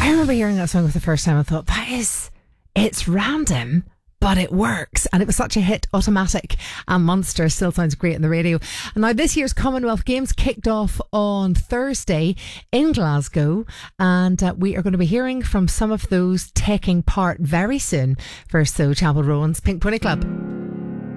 I remember hearing that song for the first time and thought, it's random, but it works. And it was such a hit, Automatic, and Monster still sounds great on the radio. And now this year's Commonwealth Games kicked off on Thursday in Glasgow, and we are going to be hearing from some of those taking part very soon. First, though, Chapel Rowan's Pink Pony Club.